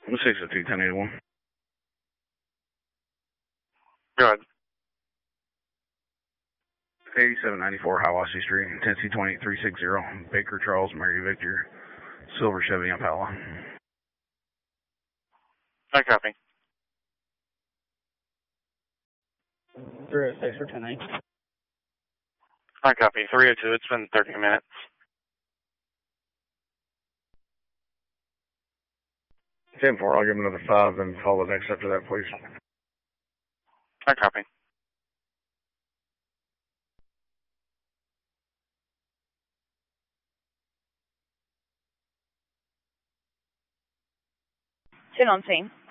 602 1081. Go ahead. 8794 Hiawassee Street, Tennessee 28360, Baker Charles, Mary Victor, Silver Chevy Impala. I copy. 306 for 10-8. I copy. 302, it's been 30 minutes. 10-4, I'll give him another 5, then call the next after that, please. I copy. Ten on scene.